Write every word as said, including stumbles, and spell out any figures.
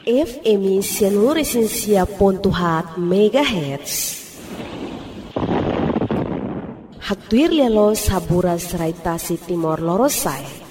F M Sianuresensia Pontuhat Megahertz. Hatuir lelo sabura seraitasi Timor Lorosai.